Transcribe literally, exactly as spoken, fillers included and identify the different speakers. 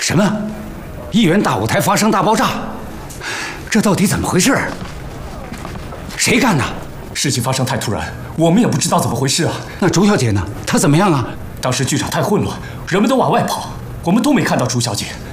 Speaker 1: 什么？艺园大舞台发生大爆炸？这到底怎么回事？谁干的？
Speaker 2: 事情发生太突然，我们也不知道怎么回事啊。
Speaker 1: 那朱小姐呢？她怎么样啊？
Speaker 2: 当时剧场太混乱，人们都往外跑，我们都没看到朱小姐。